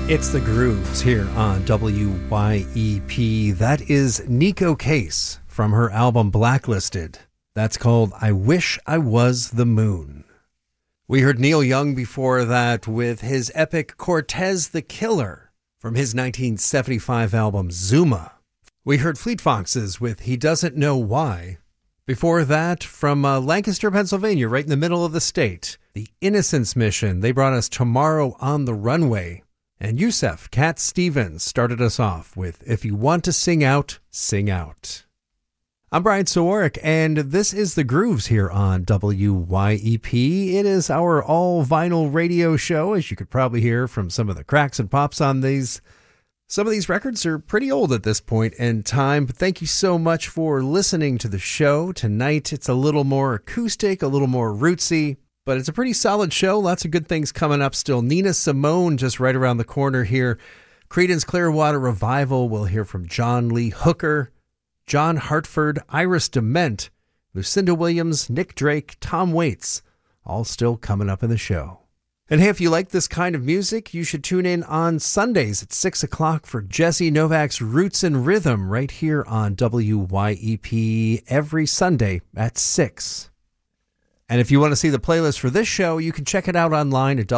It's the Grooves here on WYEP. That is Nico Case from her album Blacklisted. That's called I Wish I Was the Moon. We heard Neil Young before that with his epic Cortez the Killer from his 1975 album Zuma. We heard Fleet Foxes with He Doesn't Know Why. Before that, from Lancaster, Pennsylvania, right in the middle of the state, the Innocence Mission. They brought us Tomorrow on the Runway. And Yusef, Cat Stevens, started us off with If You Want to Sing Out, Sing Out. I'm Brian Sawarik, and this is The Grooves here on WYEP. It is our all-vinyl radio show, as you could probably hear from some of the cracks and pops on these. Some of these records are pretty old at this point in time, but thank you so much for listening to the show. Tonight, it's a little more acoustic, a little more rootsy. But it's a pretty solid show. Lots of good things coming up still. Nina Simone just right around the corner here. Creedence Clearwater Revival. We'll hear from John Lee Hooker, John Hartford, Iris DeMent, Lucinda Williams, Nick Drake, Tom Waits. All still coming up in the show. And hey, if you like this kind of music, you should tune in on Sundays at 6 o'clock for Jesse Novak's Roots and Rhythm right here on WYEP every Sunday at 6. And if you want to see the playlist for this show, you can check it out online at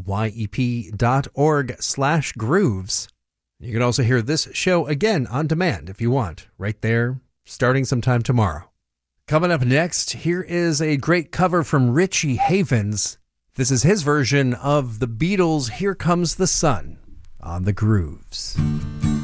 wyep.org/grooves. You can also hear this show again on demand if you want, right there, starting sometime tomorrow. Coming up next, here is a great cover from Richie Havens. This is his version of the Beatles' Here Comes the Sun on the Grooves.